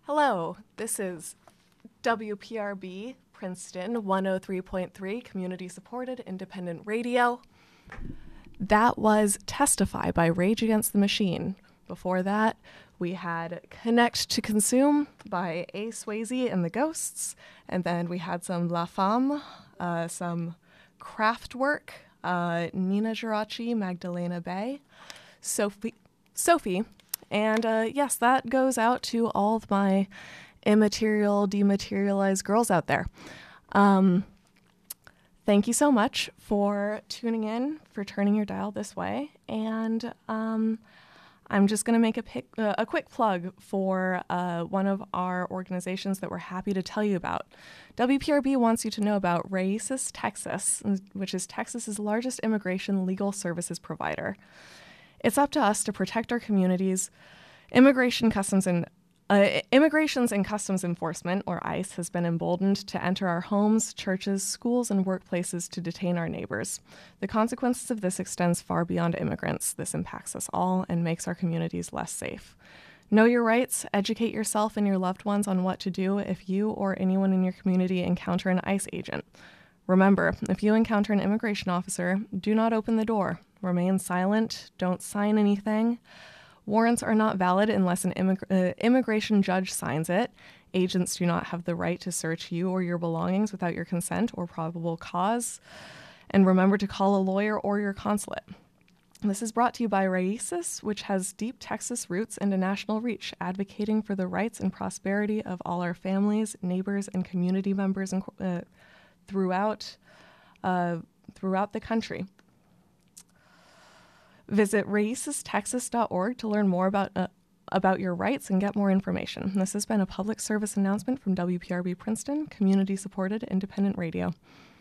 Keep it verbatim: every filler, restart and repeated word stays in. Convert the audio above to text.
Hello, this is W P R B Princeton one oh three point three Community Supported Independent Radio. That was Testify by Rage Against the Machine. Before that, we had Connect to Consume by A. Swayze and the Ghosts. And then we had some La Femme, uh, some Kraftwerk, uh, Nina Geraci, Magdalena Bay, Sophie, Sophie. And uh, yes, that goes out to all of my immaterial, dematerialized girls out there. Um, thank you so much for tuning in, for turning your dial this way. And um, I'm just going to make a, pic, uh, a quick plug for uh, one of our organizations that we're happy to tell you about. W P R B wants you to know about Raíces Texas, which is Texas's largest immigration legal services provider. It's up to us to protect our communities. Immigration Customs and uh, Immigrations and Customs Enforcement, or ICE, has been emboldened to enter our homes, churches, schools, and workplaces to detain our neighbors. The consequences of this extends far beyond immigrants. This impacts us all and makes our communities less safe. Know your rights, educate yourself and your loved ones on what to do if you or anyone in your community encounter an ICE agent. Remember, if you encounter an immigration officer, do not open the door. Remain silent. Don't sign anything. Warrants are not valid unless an immig- uh, immigration judge signs it. Agents do not have the right to search you or your belongings without your consent or probable cause. And remember to call a lawyer or your consulate. This is brought to you by Raíces, which has deep Texas roots and a national reach, advocating for the rights and prosperity of all our families, neighbors, and community members in, uh, throughout uh, throughout the country. Visit raíces texas dot org to learn more about uh, about your rights and get more information. This has been a public service announcement from W P R B Princeton, community-supported independent radio.